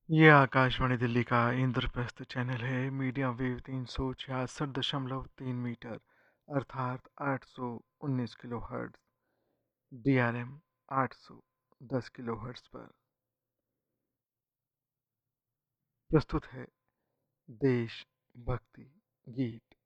ये आकाशवाणी दिल्ली का इंद्रप्रस्थ चैनल है। मीडियम वेव 366.3 मीटर अर्थात 819 kilo hertz, DRM 810 kilo hertz पर प्रस्तुत है देश भक्ति गीत।